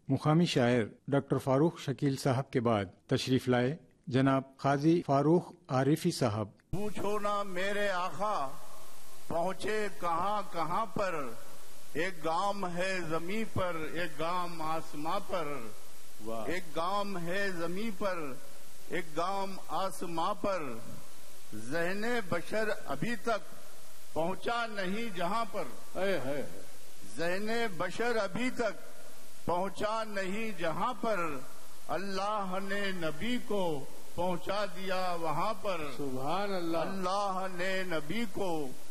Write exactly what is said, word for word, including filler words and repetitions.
मुकामी शायर डॉक्टर फारूक शकील साहब के बाद तशरीफ लाए जनाब काजी फारूक आरिफी साहब। पूछो ना मेरे आका पहुँचे कहाँ कहाँ पर, एक गांव है जमी पर एक गांव आसमां पर, एक गांव है जमी पर एक गांव आसमां पर, ज़हने बशर अभी तक पहुंचा नहीं जहां पर, है ज़हने बशर अभी तक पहुंचा नहीं जहां पर, अल्लाह ने नबी को पहुंचा दिया वहां पर, सुभान अल्लाह। अल्लाह ने नबी को